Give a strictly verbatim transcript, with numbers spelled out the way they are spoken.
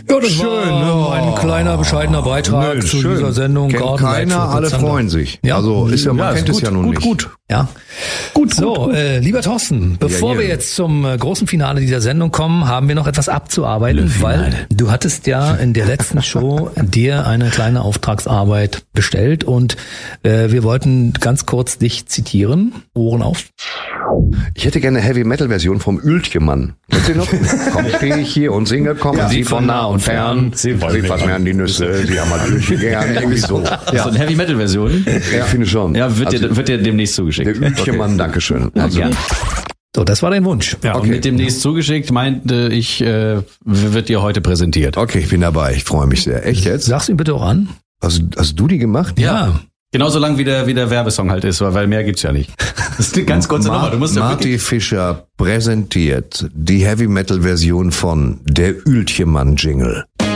Ja, das schön, war ein kleiner, bescheidener Beitrag Nö, zu schön. dieser Sendung. Kennt keiner, alle freuen sich. Ja. Also ist ja, man Ja, kennt ist es ja gut, nun gut, nicht. Gut, ja. Gut, so, gut, gut. Äh, lieber Thorsten, bevor ja. wir jetzt zum äh, großen Finale dieser Sendung kommen, haben wir noch etwas abzuarbeiten, weil du hattest ja in der letzten Show dir eine kleine Auftragsarbeit bestellt und äh, wir wollten ganz kurz dich zitieren. Ohren auf. Ich hätte gerne eine Heavy-Metal-Version vom Ueltje-Mann. Kennst du noch? Komm, stehe ich hier und singe, kommen ja, Sie von nah und fern. Sie wollen was mehr an die Nüsse, Sie haben halt Ueltje gern. Irgendwie so. Ja. So eine Heavy-Metal-Version? Ja, ich finde schon. Ja, wird, also, dir, wird dir demnächst zugeschickt. Der Ueltje-Mann, okay. Dankeschön. Ja, also, gern. So, das war dein Wunsch. Ja, okay. Und mit demnächst zugeschickt meinte ich, äh, wird dir heute präsentiert. Okay, ich bin dabei. Ich freue mich sehr. Echt jetzt? Sag's ihm bitte auch an. Hast, hast du die gemacht? Ja. ja. Genauso lang wie der, wie der Werbesong halt ist, weil mehr gibt's ja nicht. Das ist eine ganz kurze Mar- Nummer. Du musst ja Marty Fischer präsentiert die Heavy-Metal-Version von Der Ueltje-Mann-Jingle.